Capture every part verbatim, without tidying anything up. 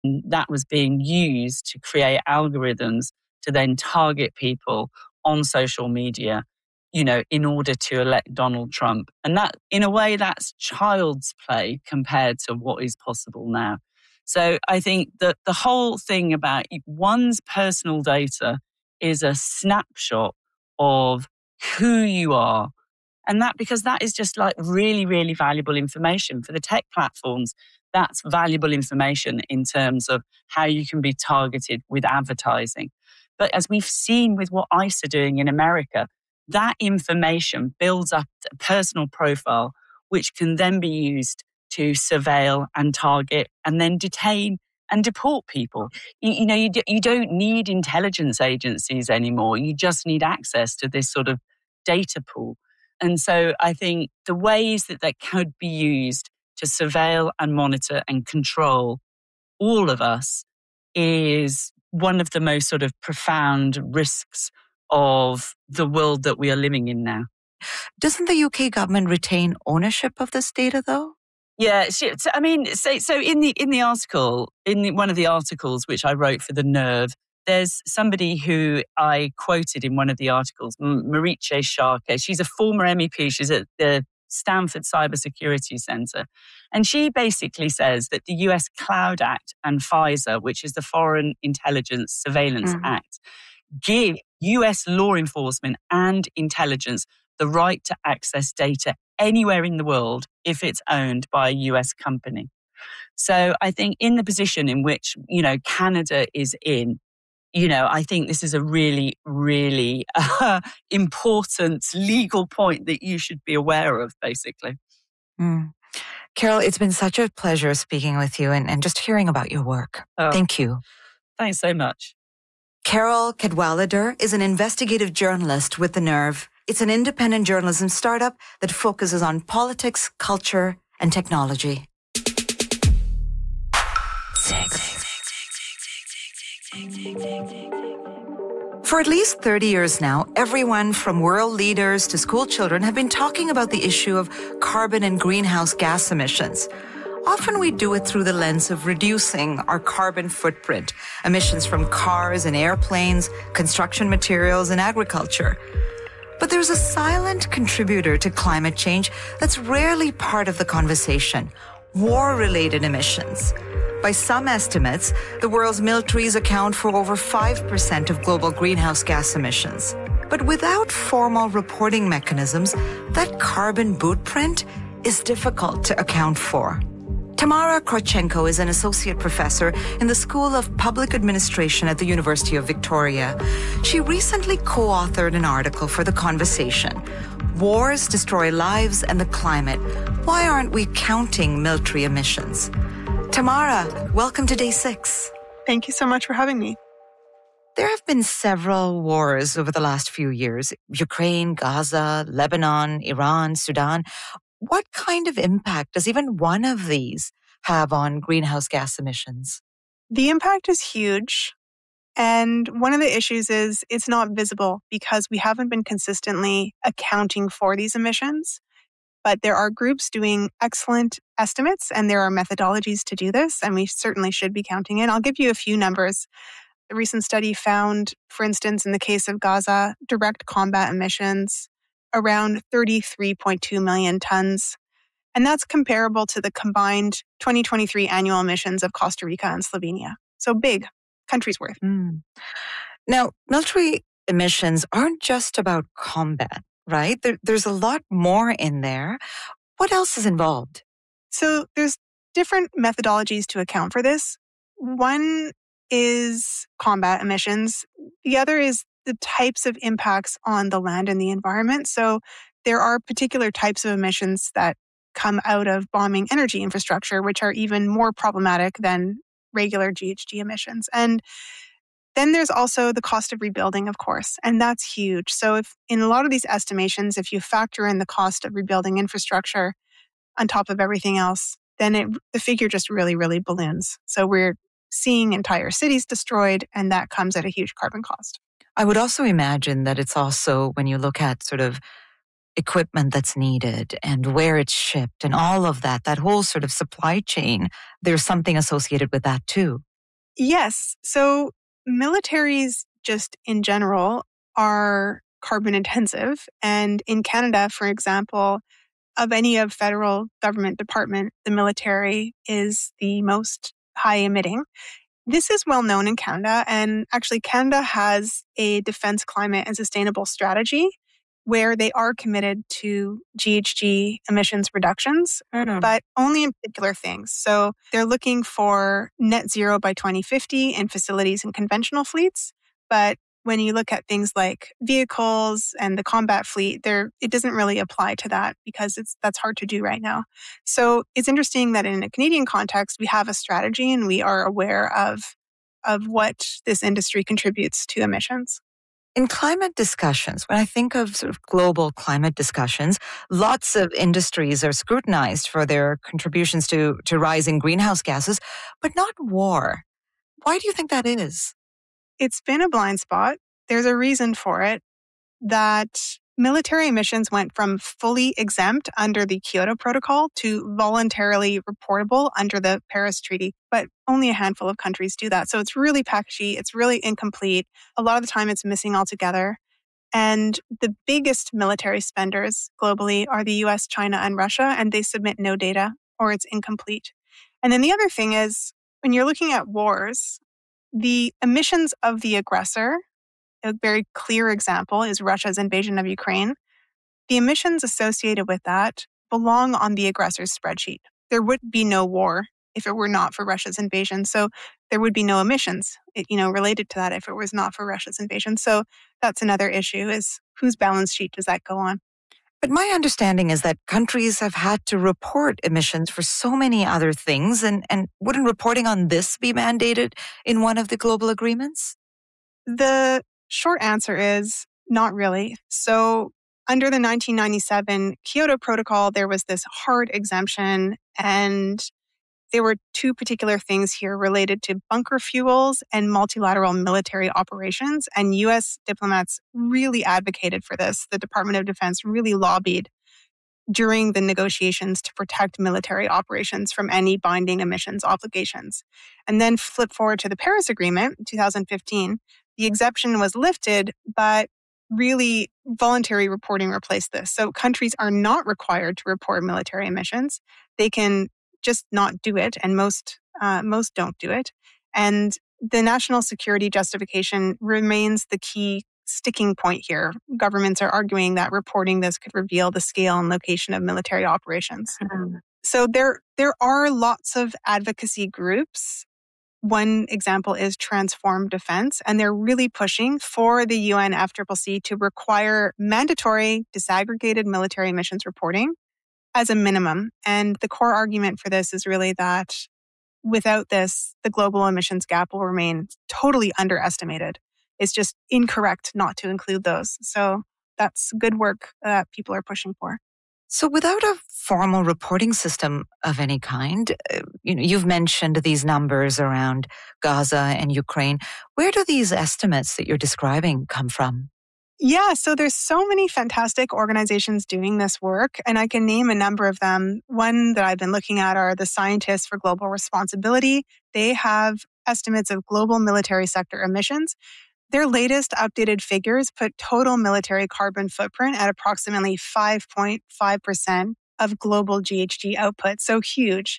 that was being used to create algorithms to then target people on social media, you know, in order to elect Donald Trump. And that, in a way, that's child's play compared to what is possible now. So I think that the whole thing about one's personal data is a snapshot of who you are. And that, because that is just like really, really valuable information for the tech platforms. That's valuable information in terms of how you can be targeted with advertising. But as we've seen with what ICE are doing in America, that information builds up a personal profile, which can then be used to surveil and target and then detain and deport people. You, you know, you, d- you don't need intelligence agencies anymore. You just need access to this sort of data pool. And so I think the ways that that could be used to surveil and monitor and control all of us is one of the most sort of profound risks of the world that we are living in now. Doesn't the U K government retain ownership of this data, though? Yeah, so, I mean, so, so in the in the article, in the, one of the articles which I wrote for The Nerve, there's somebody who I quoted in one of the articles, Marietje Schaake. She's a former M E P. She's at the Stanford Cybersecurity Center. And she basically says that the U S Cloud Act and FISA, which is the Foreign Intelligence Surveillance mm-hmm. Act, give U S law enforcement and intelligence the right to access data anywhere in the world if it's owned by a U S company. So I think in the position in which, you know, Canada is in, you know, I think this is a really, really uh, important legal point that you should be aware of, basically. Mm. Carol, it's been such a pleasure speaking with you and, and just hearing about your work. Oh, Thank you. Thanks so much. Carol Cadwalader is an investigative journalist with The Nerve. It's an independent journalism startup that focuses on politics, culture, and technology. For at least thirty years now, everyone from world leaders to school children have been talking about the issue of carbon and greenhouse gas emissions. Often we do it through the lens of reducing our carbon footprint, emissions from cars and airplanes, construction materials, and agriculture. But there's a silent contributor to climate change that's rarely part of the conversation: war-related emissions. By some estimates, the world's militaries account for over five percent of global greenhouse gas emissions. But without formal reporting mechanisms, that carbon bootprint is difficult to account for. Tamara Krochenko is an associate professor in the School of Public Administration at the University of Victoria. She recently co-authored an article for The Conversation: Wars Destroy Lives and the Climate. Why aren't we counting military emissions? Tamara, welcome to Day Six. Thank you so much for having me. There have been several wars over the last few years: Ukraine, Gaza, Lebanon, Iran, Sudan. What kind of impact does even one of these have on greenhouse gas emissions? The impact is huge. And one of the issues is it's not visible because we haven't been consistently accounting for these emissions. But there are groups doing excellent estimates, and there are methodologies to do this, and we certainly should be counting it. I'll give you a few numbers. A recent study found, for instance, in the case of Gaza, direct combat emissions around thirty-three point two million tons. And that's comparable to the combined twenty twenty-three annual emissions of Costa Rica and Slovenia. So big, countries worth. Mm. Now, military emissions aren't just about combat, right? There, there's a lot more in there. What else is involved? So there's different methodologies to account for this. One is combat emissions. The other is the types of impacts on the land and the environment. So there are particular types of emissions that come out of bombing energy infrastructure, which are even more problematic than regular G H G emissions. And then there's also the cost of rebuilding, of course, and that's huge. So if in a lot of these estimations, if you factor in the cost of rebuilding infrastructure on top of everything else, then it, the figure just really, really balloons. So we're seeing entire cities destroyed, and that comes at a huge carbon cost. I would also imagine that it's also, when you look at sort of equipment that's needed and where it's shipped and all of that, that whole sort of supply chain, there's something associated with that too. Yes. So militaries just in general are carbon intensive. And in Canada, for example, of any of federal government department, the military is the most high emitting. This is well known in Canada, and actually Canada has a defense climate and sustainable strategy where they are committed to G H G emissions reductions, mm-hmm. but only in particular things. So they're looking for net zero by twenty fifty in facilities and conventional fleets, but when you look at things like vehicles and the combat fleet, there it doesn't really apply to that because it's that's hard to do right now. So it's interesting that in a Canadian context, we have a strategy and we are aware of, of what this industry contributes to emissions. In climate discussions, when I think of sort of global climate discussions, lots of industries are scrutinized for their contributions to, to rising greenhouse gases, but not war. Why do you think that is? It's been a blind spot. There's a reason for it, that military emissions went from fully exempt under the Kyoto Protocol to voluntarily reportable under the Paris Treaty, but only a handful of countries do that. So it's really patchy. It's really incomplete. A lot of the time it's missing altogether. And the biggest military spenders globally are the U S, China, and Russia, and they submit no data or it's incomplete. And then the other thing is, when you're looking at wars, the emissions of the aggressor, a very clear example is Russia's invasion of Ukraine. The emissions associated with that belong on the aggressor's spreadsheet. There would be no war if it were not for Russia's invasion. So there would be no emissions, you know, related to that if it was not for Russia's invasion. So that's another issue, is whose balance sheet does that go on? But my understanding is that countries have had to report emissions for so many other things, and, and wouldn't reporting on this be mandated in one of the global agreements? The short answer is not really. So under the nineteen ninety-seven Kyoto Protocol, there was this hard exemption, and there were two particular things here related to bunker fuels and multilateral military operations. And U S diplomats really advocated for this. The Department of Defense really lobbied during the negotiations to protect military operations from any binding emissions obligations. And then flip forward to the Paris Agreement in two thousand fifteen, the exemption was lifted, but really voluntary reporting replaced this. So countries are not required to report military emissions. They can just not do it, and most uh, most don't do it. And the national security justification remains the key sticking point here. Governments are arguing that reporting this could reveal the scale and location of military operations. Mm-hmm. So there there are lots of advocacy groups. One example is Transform Defense, and they're really pushing for the U N F C C C to require mandatory disaggregated military emissions reporting as a minimum. And the core argument for this is really that without this, the global emissions gap will remain totally underestimated. It's just incorrect not to include those. So that's good work that people are pushing for. So without a formal reporting system of any kind, you know, you've mentioned these numbers around Gaza and Ukraine. Where do these estimates that you're describing come from? Yeah, so there's so many fantastic organizations doing this work, and I can name a number of them. One that I've been looking at are the Scientists for Global Responsibility. They have estimates of global military sector emissions. Their latest updated figures put total military carbon footprint at approximately five point five percent of global G H G output, so huge.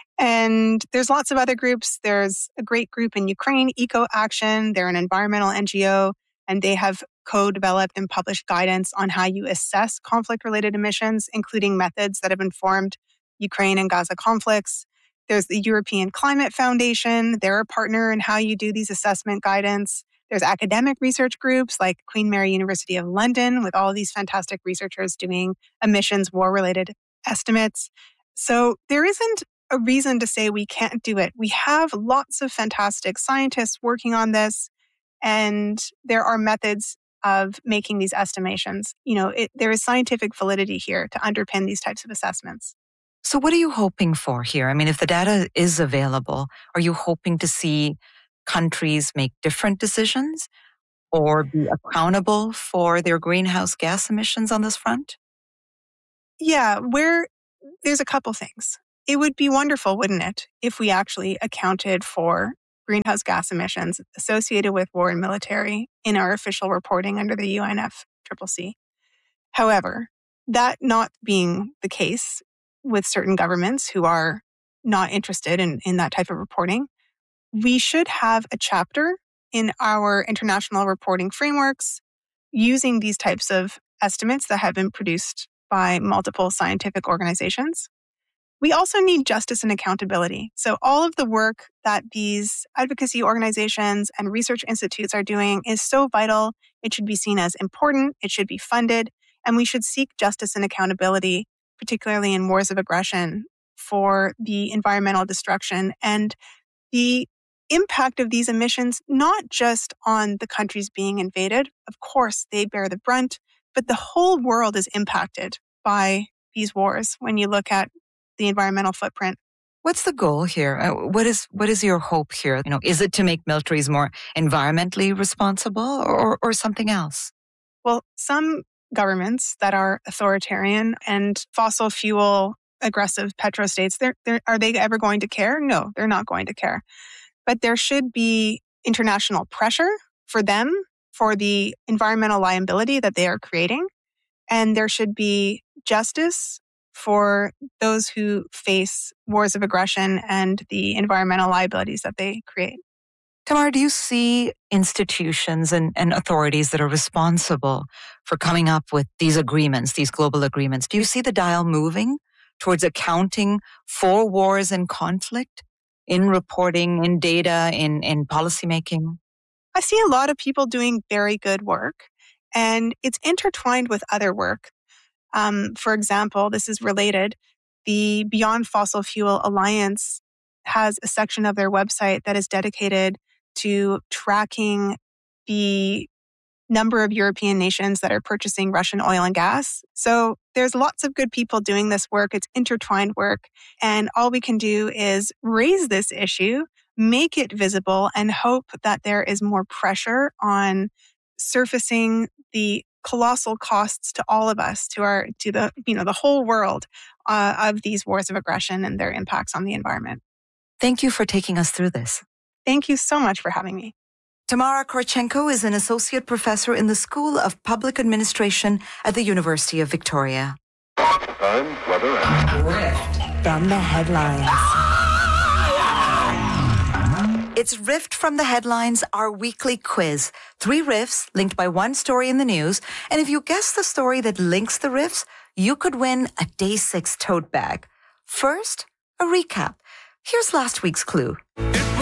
And there's lots of other groups. There's a great group in Ukraine, Eco Action. They're an environmental N G O, and they have co-developed and published guidance on how you assess conflict-related emissions, including methods that have informed Ukraine and Gaza conflicts. There's the European Climate Foundation. They're a partner in how you do these assessment guidance. There's academic research groups like Queen Mary University of London with all of these fantastic researchers doing emissions war-related estimates. So there isn't a reason to say we can't do it. We have lots of fantastic scientists working on this, and there are methods of making these estimations. You know, it, there is scientific validity here to underpin these types of assessments. So what are you hoping for here? I mean, if the data is available, are you hoping to see countries make different decisions or be accountable for their greenhouse gas emissions on this front? Yeah, where there's a couple things. It would be wonderful, wouldn't it, if we actually accounted for greenhouse gas emissions associated with war and military in our official reporting under the U N F C C C. However, that not being the case with certain governments who are not interested in, in that type of reporting, we should have a chapter in our international reporting frameworks using these types of estimates that have been produced by multiple scientific organizations. We also need justice and accountability. So all of the work that these advocacy organizations and research institutes are doing is so vital. It should be seen as important. It should be funded. And we should seek justice and accountability, particularly in wars of aggression, for the environmental destruction and the impact of these emissions, not just on the countries being invaded. Of course, they bear the brunt, but the whole world is impacted by these wars when you look at the environmental footprint. What's the goal here? Uh, what is what is your hope here? You know, is it to make militaries more environmentally responsible or, or something else? Well, some governments that are authoritarian and fossil fuel aggressive petrostates, they're, they're, are they ever going to care? No, they're not going to care. But there should be international pressure for them for the environmental liability that they are creating. And there should be justice for those who face wars of aggression and the environmental liabilities that they create. Tamara, do you see institutions and, and authorities that are responsible for coming up with these agreements, these global agreements? Do you see the dial moving towards accounting for wars and conflict in reporting, in data, in, in policymaking? I see a lot of people doing very good work, and it's intertwined with other work. Um, for example, this is related. The Beyond Fossil Fuel Alliance has a section of their website that is dedicated to tracking the number of European nations that are purchasing Russian oil and gas. So there's lots of good people doing this work. It's intertwined work. And all we can do is raise this issue, make it visible, and hope that there is more pressure on surfacing the colossal costs to all of us, to our, to the, you know, the whole world uh, of these wars of aggression and their impacts on the environment. Thank you for taking us through this. Thank you so much for having me. Tamara Korchenko is an associate professor in the School of Public Administration at the University of Victoria. Time, weather, and... Rift from the headlines. It's Rift from the Headlines, our weekly quiz. Three riffs linked by one story in the news. And if you guess the story that links the riffs, you could win a Day six tote bag. First, a recap. Here's last week's clue.